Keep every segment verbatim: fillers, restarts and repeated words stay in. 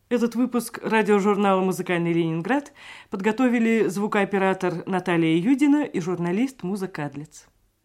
Этот выпуск радиожурнала «Музыкальный Ленинград» подготовили звукооператор Наталья Юдина и журналист Муза Кадлиц.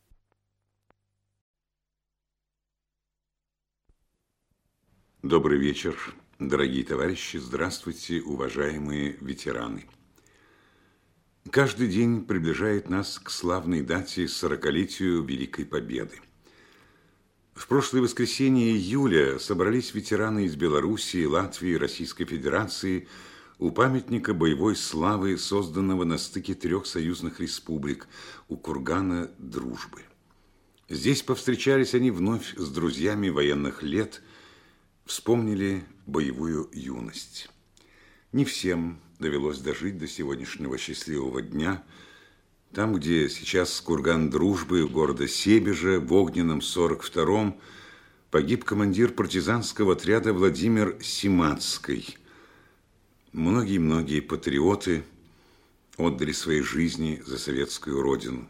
Добрый вечер, дорогие товарищи, здравствуйте, уважаемые ветераны. Каждый день приближает нас к славной дате сорокалетию Великой Победы. В прошлое воскресенье июля собрались ветераны из Белоруссии, Латвии, Российской Федерации у памятника боевой славы, созданного на стыке трех союзных республик, у кургана Дружбы. Здесь повстречались они вновь с друзьями военных лет, вспомнили боевую юность. Не всем довелось дожить до сегодняшнего счастливого дня. Там, где сейчас курган Дружбы, города Себежа, в огненном сорок втором, погиб командир партизанского отряда Владимир Семацкий. Многие-многие патриоты отдали свои жизни за советскую родину.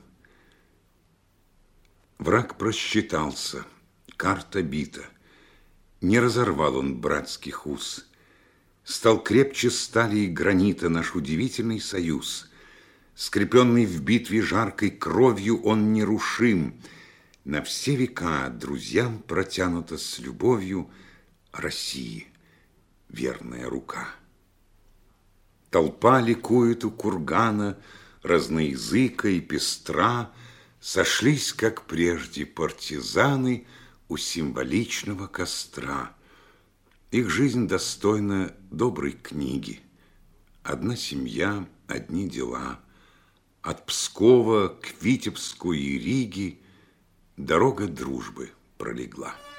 Враг просчитался, карта бита. Не разорвал он братских уз. Стал крепче стали и гранита наш удивительный союз. Скрепленный в битве жаркой кровью, он нерушим. На все века друзьям протянута с любовью России верная рука. Толпа ликует у кургана, разноязыка и пестра. Сошлись, как прежде, партизаны у символичного костра. Их жизнь достойна доброй книги. Одна семья, одни дела. От Пскова к Витебску и Риге дорога дружбы пролегла.